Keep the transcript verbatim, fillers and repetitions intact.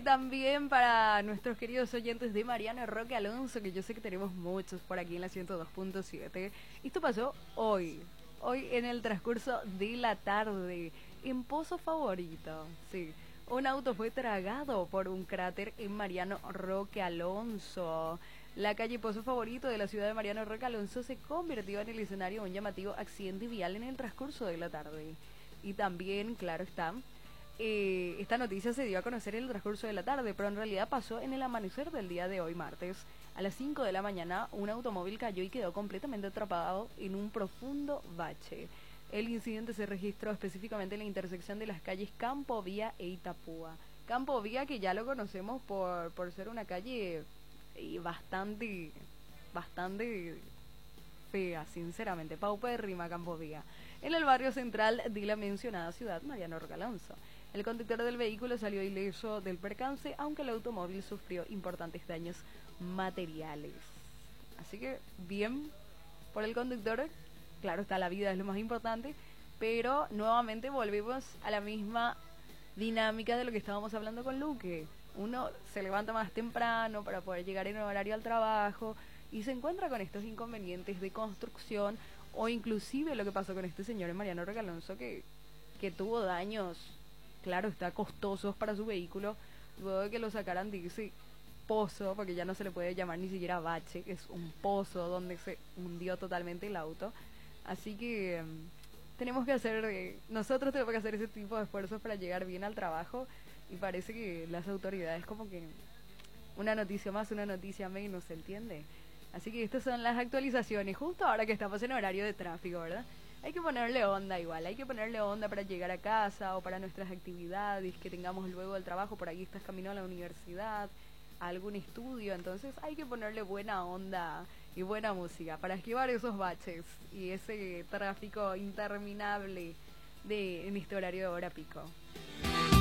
también para nuestros queridos oyentes de Mariano Roque Alonso, que yo sé que tenemos muchos por aquí en la ciento dos punto siete. Esto pasó hoy, hoy en el transcurso de la tarde, en Pozo Favorito, sí. Un auto fue tragado por un cráter en Mariano Roque Alonso. La calle Pozo Favorito de la ciudad de Mariano Roque Alonso se convirtió en el escenario de un llamativo accidente vial en el transcurso de la tarde. Y también, claro está, eh, esta noticia se dio a conocer en el transcurso de la tarde, pero en realidad pasó en el amanecer del día de hoy, martes. A las cinco de la mañana, un automóvil cayó y quedó completamente atrapado en un profundo bache. El incidente se registró específicamente en la intersección de las calles Campo Vía e Itapúa. Campo Vía, que ya lo conocemos por, por ser una calle eh, bastante, bastante fea, sinceramente, paupérrima Campo Vía, en el barrio central de la mencionada ciudad, Mariano Roque Alonso. El conductor del vehículo salió ileso del percance, aunque el automóvil sufrió importantes daños materiales. Así que, bien por el conductor. Claro está, la vida es lo más importante, pero nuevamente volvemos a la misma dinámica de lo que estábamos hablando con Luque. Uno se levanta más temprano para poder llegar en horario al trabajo y se encuentra con estos inconvenientes de construcción, o inclusive lo que pasó con este señor en Mariano Roque Alonso, que, que tuvo daños, claro está, costosos para su vehículo, luego de que lo sacaran de ese pozo, porque ya no se le puede llamar ni siquiera bache, es un pozo donde se hundió totalmente el auto. Así que um, tenemos que hacer, eh, nosotros tenemos que hacer ese tipo de esfuerzos para llegar bien al trabajo, y parece que las autoridades como que una noticia más, una noticia menos, ¿se entiende? Así que estas son las actualizaciones, justo ahora que estamos en horario de tráfico, ¿verdad? Hay que ponerle onda igual, hay que ponerle onda para llegar a casa o para nuestras actividades que tengamos luego del trabajo. Por ahí estás camino a la universidad, a algún estudio, entonces hay que ponerle buena onda y buena música para esquivar esos baches y ese tráfico interminable de en este horario de hora pico.